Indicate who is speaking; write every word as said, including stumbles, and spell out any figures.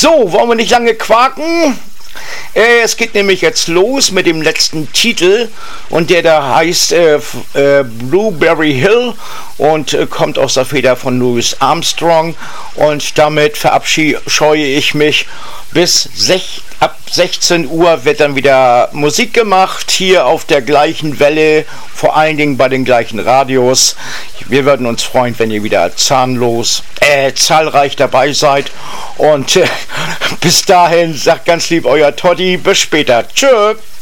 Speaker 1: So, wollen wir nicht lange quaken? Äh, es geht nämlich jetzt los mit dem letzten Titel und der da heißt äh, äh, Blueberry Hill und äh, kommt aus der Feder von Louis Armstrong und damit verabscheue ich mich bis sech, ab sechzehn Uhr wird dann wieder Musik gemacht, hier auf der gleichen Welle, vor allen Dingen bei den gleichen Radios. Wir würden uns freuen, wenn ihr wieder zahnlos, äh, zahlreich dabei seid und äh, bis dahin sagt ganz lieb euer Toddy, bis später, tschö.